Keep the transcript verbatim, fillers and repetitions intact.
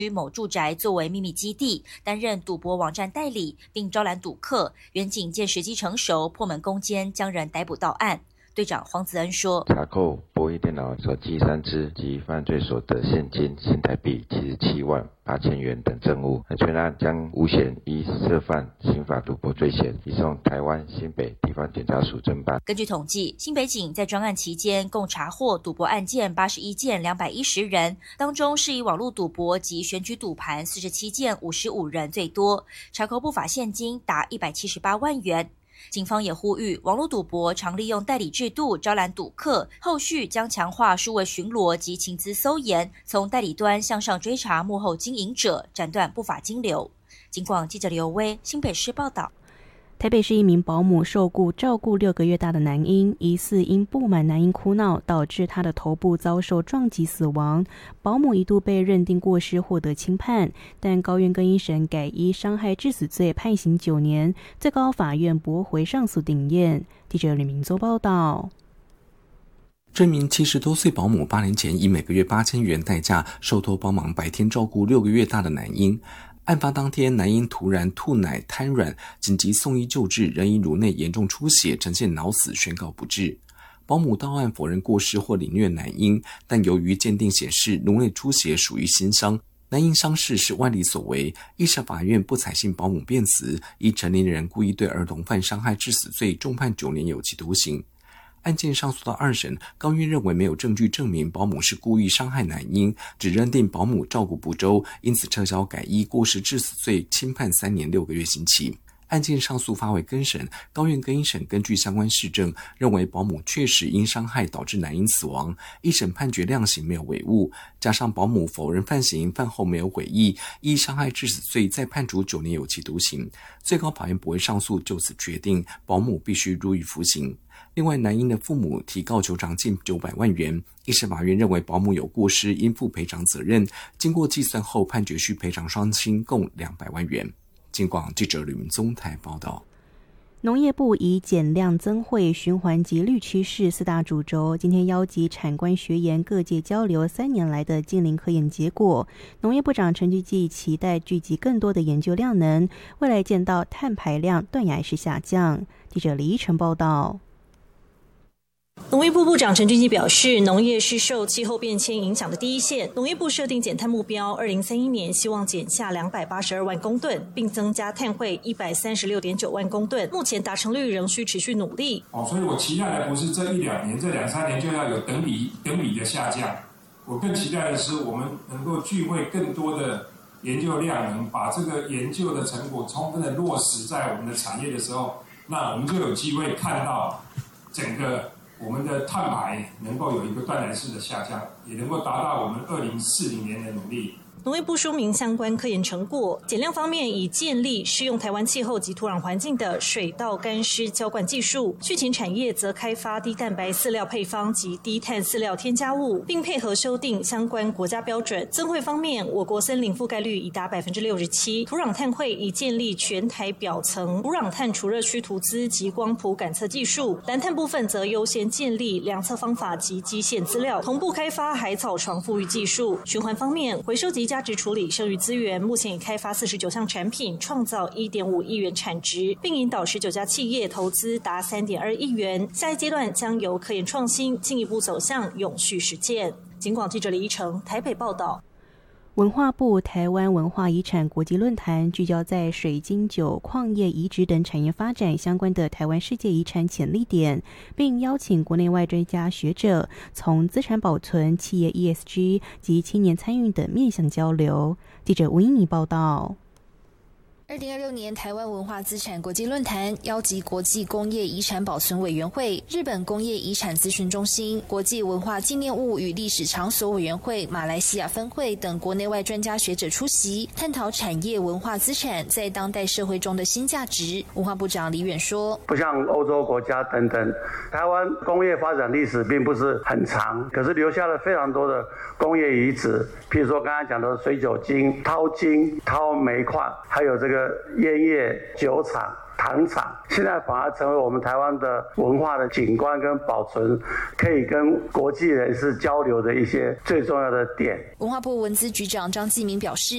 某住宅作为秘密基地，担任赌博网站代理，并招揽赌客。远警见时机成熟，破门攻坚，将人逮捕到案。队长黄子恩说， 查扣波音电脑、手机三只及犯罪所得现金新台币七十七万八千元等证物，全案将吴显依涉犯刑法赌博罪嫌，移送台湾新北地方检察署侦办。 根据统计，新北警在专案期间共查获赌博案件八十一件，两百一十人，当中是以网络赌博及选举赌盘四十七件，五十五人最多，查扣不法现金达一百七十八万元。警方也呼吁，网络赌博常利用代理制度招揽赌客，后续将强化数位巡逻及情资搜研，从代理端向上追查幕后经营者，斩断不法金流。警广记者刘威新北市报道。 台北市一名保姆受雇照顾六个月大的男婴，疑似因不满男婴哭闹，导致他的头部遭受撞击死亡。保姆一度被认定过失，获得轻判，但高院更一审改依伤害致死罪判刑九年，最高法院驳回上诉定验。记者吕明洲报道。 这名七十多岁保姆八年前以每个月八千元代价受托帮忙白天照顾六个月大的男婴。案发当天，男婴突然吐奶瘫软，紧急送医救治，仍因颅内严重出血，呈现脑死，宣告不治。保姆到案否认过失或凌虐男婴，但由于鉴定显示颅内出血属于心伤，男婴伤势是外力所为，一审法院不采信保姆辩词，以成年人故意对儿童犯伤害致死罪重判九年有期徒刑。案件上诉到二审，高院认为没有证据证明保姆是故意伤害男婴，只认定保姆照顾不周，因此撤销改依过失致死罪，轻判三年六个月刑期。案件上诉发为更审，高院更一审根据相关事证，认为保姆确实因伤害导致男婴死亡，一审判决量刑没有违误，加上保姆否认犯行，犯后没有悔意，依伤害致死罪再判处九年有期徒刑。最高法院驳回上诉，就此决定保姆必须入狱服刑。另外，男婴的父母提告求偿近九百万元，一审法院认为保姆有过失，应负赔偿责任，经过计算后判决需赔偿双亲共两百万元。警广记者吕明宗台报道。 农业部以减量增惠、循环及绿趋势四大主轴，今天邀集产官学研各界交流三年来的近邻科研结果。农业部长陈菊济期待聚集更多的研究量能，未来见到碳排量断崖式下降。记者李依晨报道。 农业部部长陈菊济表示，农业是受气候变迁影响的第一线。农业部设定减碳目标，二零三一年希望减下两百八十二万公吨，并增加碳汇一百三十六点九万公吨。目前达成率仍需持续努力。 哦，所以我期待的不是这一两年、这两三年就要有等比等比的下降，我更期待的是我们能够聚会更多的研究量能，把这个研究的成果充分的落实在我们的产业的时候，那我们就有机会看到整个我们的碳排能够有一个断崖式的下降，也能够达到我们二零四零年的努力。 农业部说明相关科研成果，减量方面以建立适用台湾气候及土壤环境的水稻干湿浇灌技术，畜禽产业则开发低蛋白饲料配方及低碳饲料添加物，并配合修订相关国家标准。增汇方面，我国森林覆盖率已达 百分之六十七， 土壤碳汇已建立全台表层土壤碳除热区图资及光谱感测技术，蓝碳部分则优先建立量测方法及基线资料，同步开发海草床复育技术。循环方面，回收及价值处理剩余资源，目前已开发四十九项产品，创造 一点五亿元产值，并引导十九家企业投资达 三点二亿元。下一阶段将由科研创新进一步走向永续实践。警广记者李依成台北报道。 文化部台湾文化遗产国际论坛聚焦在水晶酒、矿业移植等产业发展相关的台湾世界遗产潜力点，并邀请国内外专家学者从资产保存、企业 E S G 及青年参与等面向交流。记者吴英妮报道。 二零二六年台湾文化资产国际论坛邀集国际工业遗产保存委员会、日本工业遗产咨询中心、国际文化纪念物与历史场所委员会马来西亚分会等国内外专家学者出席，探讨产业文化资产在当代社会中的新价值。文化部长李远说， 不像欧洲国家等等，台湾工业发展历史并不是很长，可是留下了非常多的工业遗址，譬如说刚才讲的水酒精、淘金、淘煤矿，还有这个烟叶、酒厂、糖厂，现在反而成为我们台湾的文化的景观跟保存，可以跟国际人士交流的一些最重要的点。 文化部文资局长张继明表示，